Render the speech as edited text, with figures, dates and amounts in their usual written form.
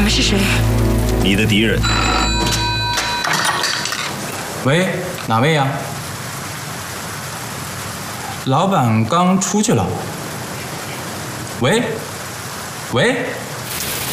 是谁？ 你的敌人。 喂，哪位呀？老板刚出去了。喂，喂。